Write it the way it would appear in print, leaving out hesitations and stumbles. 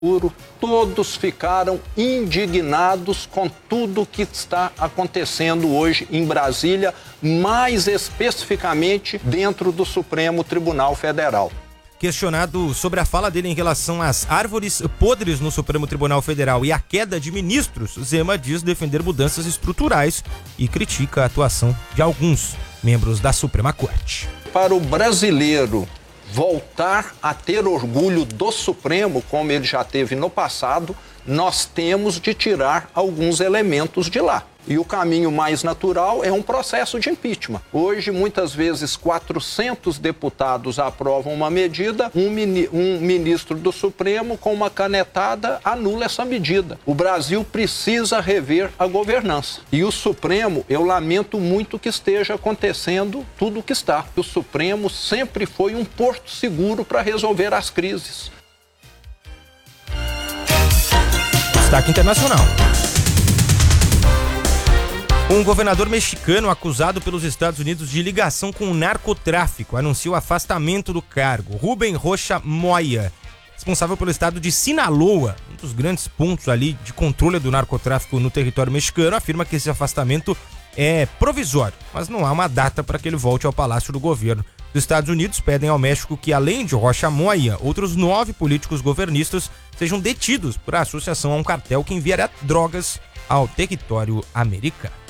Todos ficaram indignados com tudo que está acontecendo hoje em Brasília, mais especificamente dentro do Supremo Tribunal Federal. Questionado sobre a fala dele em relação às árvores podres no Supremo Tribunal Federal e a queda de ministros, Zema diz defender mudanças estruturais e critica a atuação de alguns membros da Suprema Corte. Para o brasileiro voltar a ter orgulho do Supremo, como ele já teve no passado, nós temos de tirar alguns elementos de lá. E o caminho mais natural é um processo de impeachment. Hoje, muitas vezes, 400 deputados aprovam uma medida, um ministro do Supremo, com uma canetada, anula essa medida. O Brasil precisa rever a governança. E o Supremo, eu lamento muito que esteja acontecendo tudo o que está. O Supremo sempre foi um porto seguro para resolver as crises. Destaque internacional. Um governador mexicano acusado pelos Estados Unidos de ligação com o narcotráfico anunciou o afastamento do cargo. Rubén Rocha Moya, responsável pelo estado de Sinaloa, um dos grandes pontos ali de controle do narcotráfico no território mexicano, afirma que esse afastamento é provisório, mas não há uma data para que ele volte ao Palácio do Governo. Os Estados Unidos pedem ao México que, além de Rocha Moya, outros 9 políticos governistas sejam detidos por associação a um cartel que enviaria drogas ao território americano.